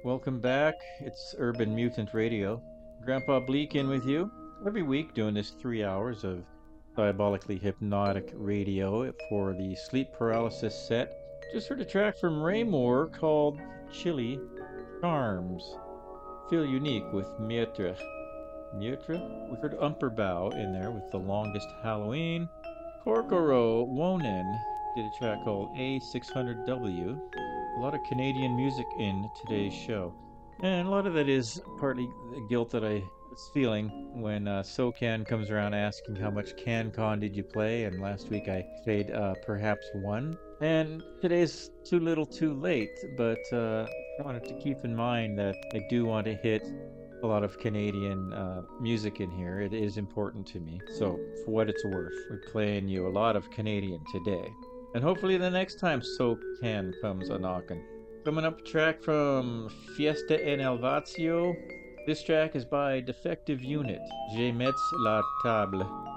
Welcome back. It's Urban Mutant Radio. Grandpa Bleak in with you every week doing this 3 hours of diabolically hypnotic radio for the sleep paralysis set. Just heard a track from Raymore called Chilly Charms. Feel unique with Mietre. Mietre? We heard Umperbow in there with The Longest Halloween. Korkoro Wonen did a track called A600W. A lot of Canadian music in today's show. And a lot of that is partly the guilt that I was feeling when SOCAN comes around asking how much CanCon did you play, and last week I played perhaps one. And today's too little too late, but I wanted to keep in mind that I do want to hit a lot of Canadian music in here. It is important to me. So, for what it's worth, we're playing you a lot of Canadian today. And hopefully the next time SOCAN comes a knocking. Coming up, a track from Fiesta en el Vazio. This track is by Defective Unit. Je mets la table.